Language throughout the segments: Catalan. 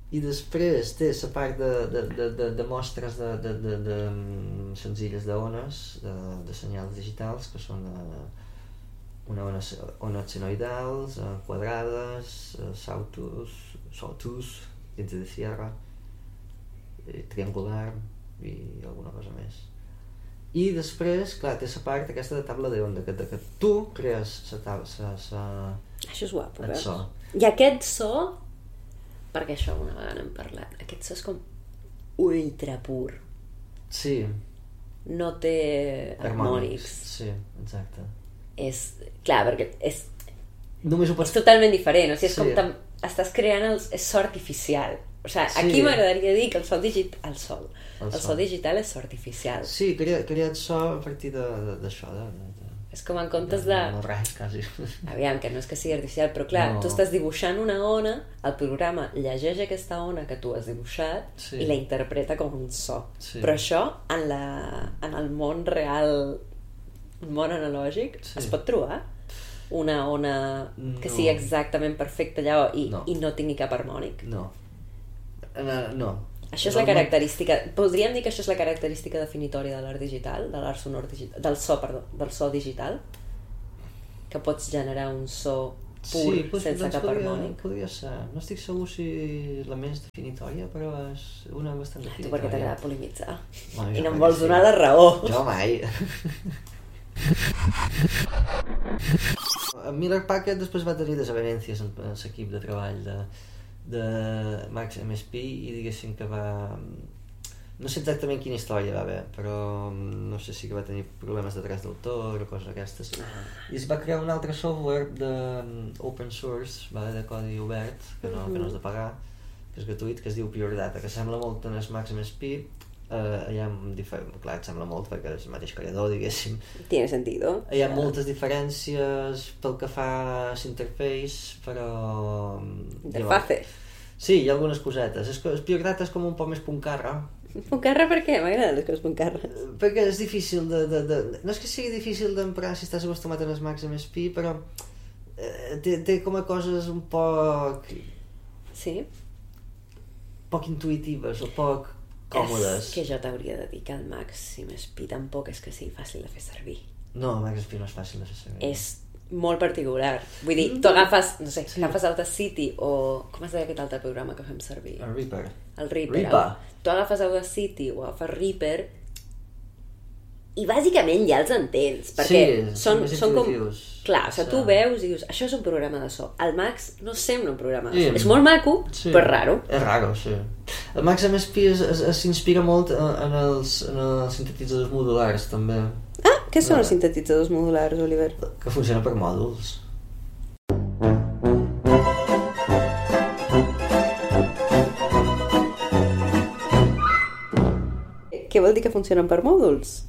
I després té la part de mostres de senzilles d'ones, de senyals digitals, que són ones senoidals, quadrades, sawtooth, dientes de sierra, triangular i alguna cosa més. I després, clar, té la part aquesta de taula d'onda, que tu crees Això és guapo, veus? so. I aquest so, perquè això una vegada n'hem parlat, aquest so és com ultra pur. Sí. No té harmònics. Sí, exacte. Clar, perquè és Només ho pots... totalment diferent, o sigui, és Sí. com estàs creant és so artificial. O sigui, Sí. aquí m'agradaria dir que el so digital és so artificial. Sí, creat so a partir d'això, És com en comptes de... No res, quasi. Aviam, que no és que sigui artificial, però clar, No. tu estàs dibuixant una ona, el programa llegeix aquesta ona que tu has dibuixat Sí. i la interpreta com un so. Sí. Però això, en el món real, el món analògic, Sí. es pot trobar? Una ona que No. sigui exactament perfecta allò i no tingui cap harmònic? No. No. Això és la característica... Podríem dir que això és la característica definitòria de l'art digital, de l'art sonor digital, del so digital? Que pots generar un so pur sense cap harmònic? Podria ser. No estic segur si la més definitòria, però és una bastant definitòria. Tu perquè t'agrada polemitzar. Bueno, I no em vols donar la raó. Jo mai. Miller Packard després va tenir desavenències en l'equip de treball de Max MSP i diguéssim que va... No sé exactament quina història va haver, però no sé si que va tenir problemes de drets d'autor o coses d'aquestes. I es va crear un altre software d'open source, de codi obert, que no has de pagar, que és gratuït, que es diu Pure Data, que sembla molt en el Max MSP. Clar, et sembla molt perquè és el mateix creador, diguéssim. Tiene sentido. Hi ha moltes diferències pel que fa a l'interface, però... Interface. Sí, hi ha algunes cosetes. El Pure Data és com un poc més puncarra. Puncarra per què? M'agraden les coses puncarres. Perquè és difícil no és que sigui difícil d'emprar si estàs acostumat a les Max MSP, però té com a coses un poc... Sí? Poc intuïtives o poc còmodes. És que jo t'hauria de dir que el Max MSP tampoc és que sigui fàcil de fer servir. No, el Max MSP no és fàcil de fer servir. És molt particular. Vull dir, tu agafes, no sé, agafes Audacity o... Com es deia aquest altre programa que fem servir? El Reaper. El Reaper. Tu agafes Audacity o agafes Reaper i bàsicament ja els entens, perquè són com... Clar, o sigui, tu veus i dius, això és un programa de so. El Max no sembla un programa de so. És molt maco, però és raro. És raro, sí. El Max MSP s'inspira molt en els sintetitzadors modulars, també. Ah, què són els sintetitzadors modulars, Oliver? Que funcionen per mòduls. Què vol dir que funcionen per mòduls?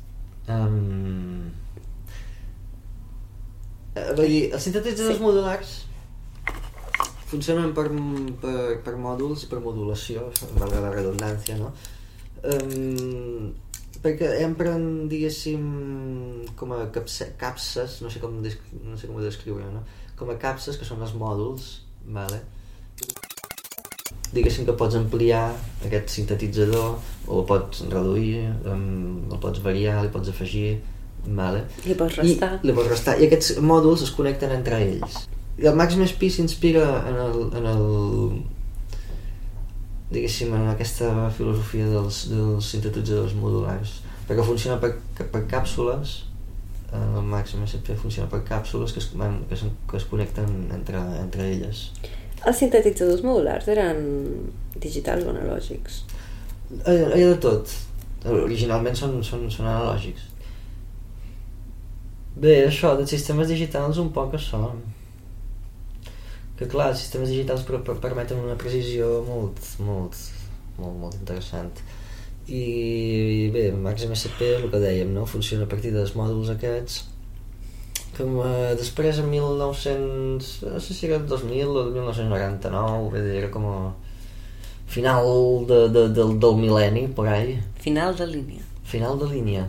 Vull dir, els sintetitzadors modulars funcionen per mòduls i per modulació, valga la redundància, no? Perquè empren, diguéssim, com a capses, no sé com ho descriure, no? Com a capses, que són els mòduls, vale? Diguéssim que pots ampliar aquest sintetitzador o el pots reduir, el pots variar, li pots afegir, vale? Li pots restar. I aquests mòduls es connecten entre ells. I el Max MSP s'inspira diguéssim, en aquesta filosofia dels sintetitzadors modulars, perquè funciona per càpsules. El Max MSP funciona per càpsules que es connecten entre elles. Els sintetitzadors modulars eren digitals o analògics? Hi ha de tot. Originalment són analògics. Bé, això, dels sistemes digitals un poc això. Que clar, els sistemes digitals permeten una precisió molt interessant. I bé, Max MSP, el que dèiem, no? Funciona a partir dels mòduls aquests. Després, en 1900, no sé si era el 2000 o el 1999, era com a final del mil·lenni, por ahí. Final de línia. Final de línia.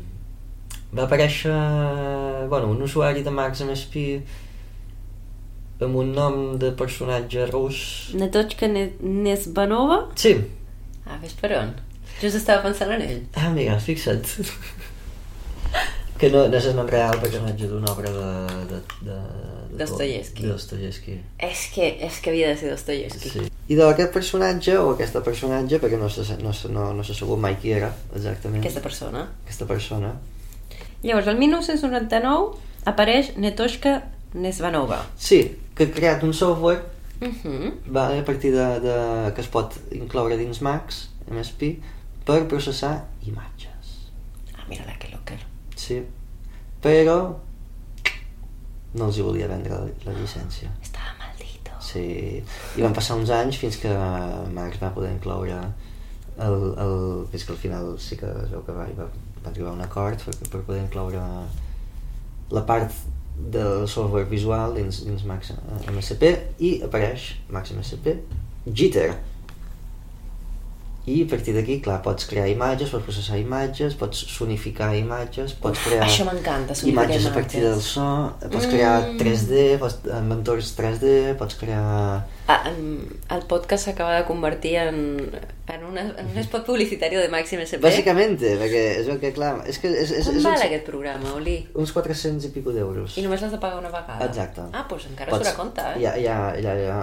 Va aparèixer un usuari de Max MSP amb un nom de personatge rus. Natochka Nesvanova? Sí. Ves per on? Just estava pensant en ell. Mira, fixa't. Que no és el nom real, personatge d'una obra de Dostoyevsky. És que havia de ser Dostoyevsky. Sí. I d'aquest personatge, o aquesta personatge, perquè no s'ha sabut mai qui era, exactament. Aquesta persona. Llavors, el 1999 apareix Natochka Nesvanova. Sí, que ha creat un software a partir que es pot incloure dins Max, MSP, per processar imatges. Mira-la, que loca. Sí, però no els hi volia vendre la llicència. Estava maldito. Sí, i van passar uns anys fins que Max va poder incloure fins que al final sí que es veu que va arribar a un acord per poder incloure la part del software visual dins Max MSP, i apareix Max MSP Jitter. I a partir d'aquí, clar, pots crear imatges, pots processar imatges, pots sonificar imatges, pots crear això m'encanta, sonificar imatges a partir del so, pots crear 3D, inventors 3D, pots crear... El podcast s'acaba de convertir en un spot publicitari de Max MSP. Bàsicament, perquè és el que, clar... Com val aquest programa, Oli? Uns 400 i pico d'euros. I només l'has de pagar una vegada? Exacte. Doncs encara surt a compte, Ja